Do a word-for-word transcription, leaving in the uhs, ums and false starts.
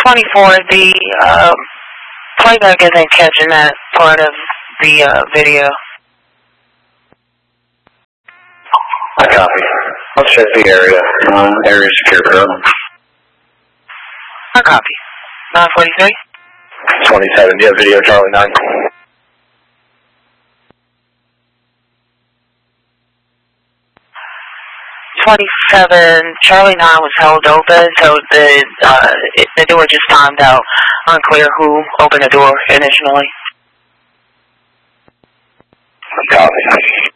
twenty-four, the uh, playback isn't catching that part of the uh, video. I copy. I'll check the area. Um, area secure code. I copy. nine forty-three? twenty-seven, do you have video, Charlie nine? twenty-seven, Charlie nine was held open, so the, uh, it, the door just timed out. Unclear who opened the door initially. Copy.